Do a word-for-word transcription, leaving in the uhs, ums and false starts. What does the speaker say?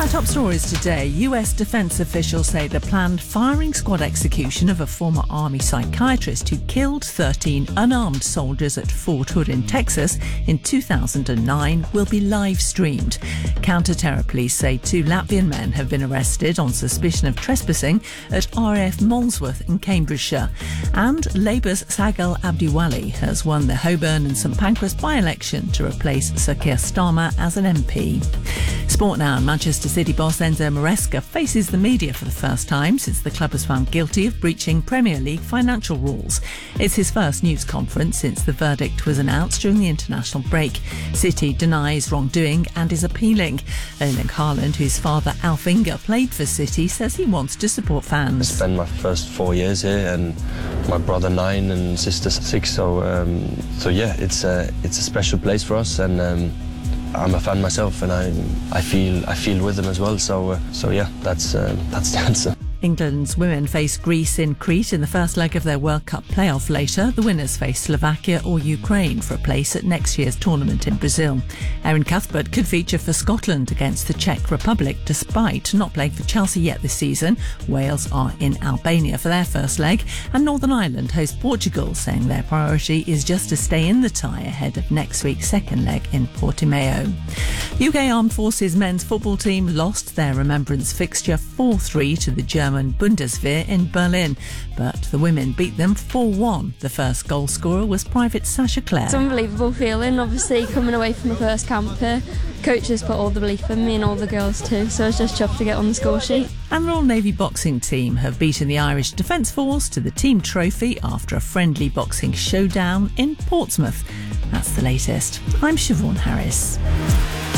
Our top stories today. U S defence officials say the planned firing squad execution of a former Army psychiatrist who killed thirteen unarmed soldiers at Fort Hood in Texas in two thousand nine will be live streamed. Counter-terror police say two Latvian men have been arrested on suspicion of trespassing at R A F Molesworth in Cambridgeshire. And Labour's Sagal Abdiwali has won the Holborn and St Pancras by-election to replace Sir Keir Starmer as an M P. Sport now. Manchester City boss Enzo Maresca faces the media for the first time since the club was found guilty of breaching Premier League financial rules. It's his first news conference since the verdict was announced during the international break. City denies wrongdoing and is appealing. Erling Haaland, whose father Alf Inge played for City, says he wants to support fans. I spent my first four years here and my brother nine and sister six, so um, so yeah, it's a, it's a special place for us, and um, I'm a fan myself, and I I feel I feel with them as well. So uh, so yeah, that's uh, that's the answer. England's women face Greece in Crete in the first leg of their World Cup playoff later. The winners face Slovakia or Ukraine for a place at next year's tournament in Brazil. Erin Cuthbert could feature for Scotland against the Czech Republic despite not playing for Chelsea yet this season. Wales are in Albania for their first leg, and Northern Ireland host Portugal, saying their priority is just to stay in the tie ahead of next week's second leg in Portimao. U K Armed Forces men's football team lost their remembrance fixture four three to the German Bundeswehr in Berlin, but the women beat them four one. The first goal scorer was Private Sasha Clare. It's an unbelievable feeling, obviously, coming away from the first camp here. Coaches put all the belief in me and all the girls too, so I was just chuffed to get on the score sheet. And the Royal Navy boxing team have beaten the Irish Defence Force to the team trophy after a friendly boxing showdown in Portsmouth. That's the latest. I'm Siobhan Harris.